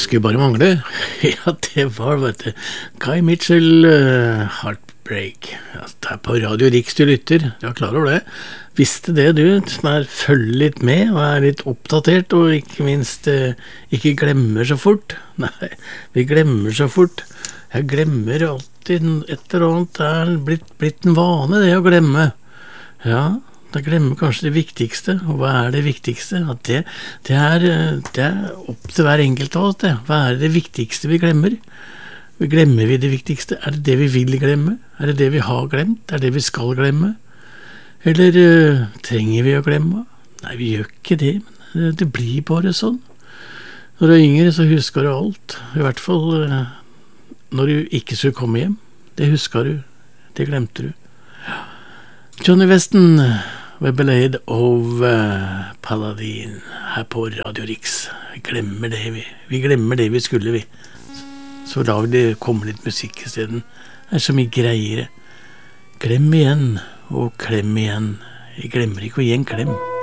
skulle bare mangle. Ja, det var, vet du, Guy Mitchell, Heartbreak. Ja, det er på Radio Riks du lytter, ja, klar over det. Visste det du, som følger litt med og litt oppdatert, og ikke minst ikke glemmer så fort. Nei, vi glemmer så fort. Jeg glemmer alltid et eller annet, det blitt en vane det å glemme. Ja, da glemmer kanskje det viktigste. Og hva det viktigste? At det er opp til hver enkelt av oss det. Hva det viktigste vi glemmer? Glemmer vi det viktigste? Det det vi vil glemme? Det det vi har glemt? Det det vi skal glemme? Eller trenger vi å glemme? Nei, vi gjør ikke det, men det blir bare sånn. Når du er yngre så husker du alt. I hvert fall når du ikke skulle komme hjem. Det husker du. Det glemte du. Johnny Weston, Weblade of Paladin her på Radio Riks. Vi glemmer det vi glemmer det vi skulle vi. Så la det komme litt musikk I stedet. Det så mye greiere. Glem igjen og klem igjen. Jeg glemmer ikke å gi en klem.